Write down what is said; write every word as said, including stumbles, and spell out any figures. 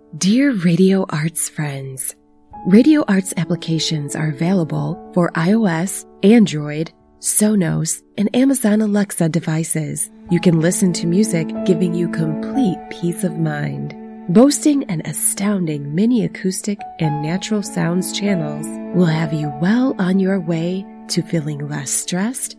Dear Radio Arts friends, Radio Arts applications are available for iOS, Android, Sonos, and Amazon Alexa devices. You can listen to music, giving you complete peace of mind. Boasting an astounding mini acoustic and natural sounds channels will have you well on your way to feeling less stressed